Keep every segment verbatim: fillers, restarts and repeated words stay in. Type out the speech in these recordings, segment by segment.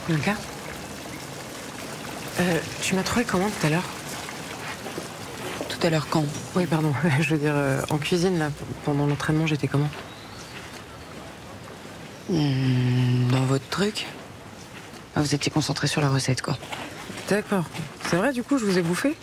Ok. Euh, tu m'as trouvé comment tout à l'heure? Tout à l'heure, quand? Oui, pardon. Je veux dire, euh, en cuisine, là, pendant l'entraînement, j'étais comment? Mmh, dans votre truc. Ah, vous étiez concentré sur la recette, quoi. D'accord. C'est vrai, du coup, je vous ai bouffé?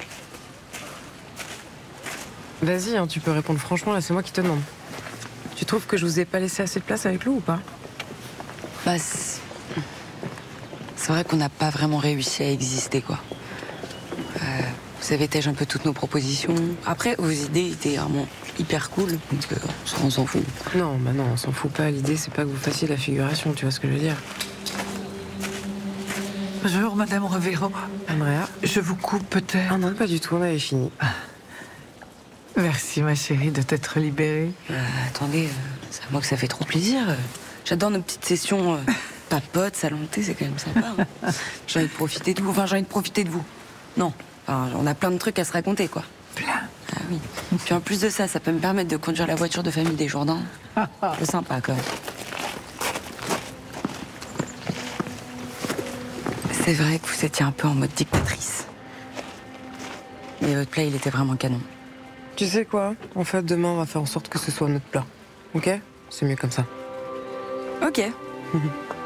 Vas-y, hein, tu peux répondre franchement, là, c'est moi qui te demande. Tu trouves que je vous ai pas laissé assez de place avec Lou ou pas? Bah, c'est c'est vrai qu'on n'a pas vraiment réussi à exister, quoi. Euh, vous avez têche un peu toutes nos propositions. Après, vos idées étaient vraiment hyper cool, donc euh, on s'en fout. Non, bah non, on s'en fout pas. L'idée, c'est pas que vous fassiez la figuration, tu vois ce que je veux dire? Bonjour, Madame Revero. Andrea? Je vous coupe peut-être. Ah non, pas du tout, on avait fini. Merci, ma chérie, de t'être libérée. Euh, attendez, euh, c'est à moi que ça fait trop plaisir. Euh, J'adore nos petites sessions euh, papotes, salon de thé, c'est quand même sympa. Hein. J'ai envie de profiter de vous. Enfin, j'ai envie de profiter de vous. Non, enfin, on a plein de trucs à se raconter, quoi. Plein. Ah oui. Puis en plus de ça, ça peut me permettre de conduire la voiture de famille des Jourdain. C'est sympa, quand même. C'est vrai que vous étiez un peu en mode dictatrice. Mais votre plat, il était vraiment canon. Tu sais quoi? En fait, demain, on va faire en sorte que ce soit notre plat. Ok? C'est mieux comme ça. Ok.